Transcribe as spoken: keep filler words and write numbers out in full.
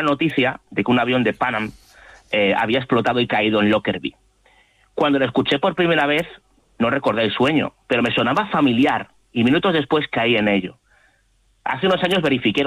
noticia de que un avión de Pan Am eh, había explotado y caído en Lockerbie. Cuando lo escuché por primera vez, no recordé el sueño, pero me sonaba familiar y minutos después caí en ello. Hace unos años verifiqué